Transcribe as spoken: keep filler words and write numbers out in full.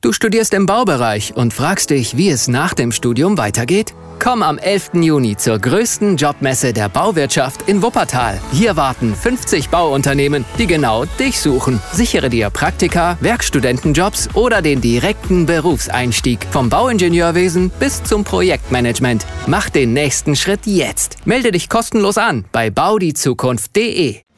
Du studierst im Baubereich und fragst dich, wie es nach dem Studium weitergeht? Komm am elften Juni zur größten Jobmesse der Bauwirtschaft in Wuppertal. Hier warten fünfzig Bauunternehmen, die genau dich suchen. Sichere dir Praktika, Werkstudentenjobs oder den direkten Berufseinstieg. Vom Bauingenieurwesen bis zum Projektmanagement. Mach den nächsten Schritt jetzt. Melde dich kostenlos an bei bau die zukunft punkt de.